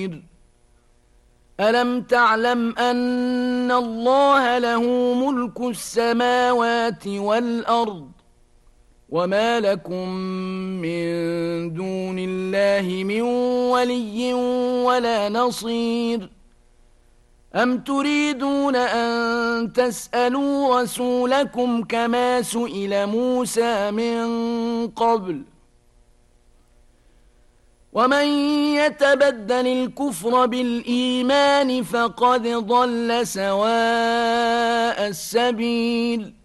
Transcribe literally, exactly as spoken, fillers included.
نصير ألم تعلم أن الله له ملك السماوات والأرض وما لكم من دون الله من ولي ولا نصير أم تريدون أن تسألوا رسولكم كما سئل موسى من قبل ومن يتبدل الكفر بالإيمان فقد ضل سواء السبيل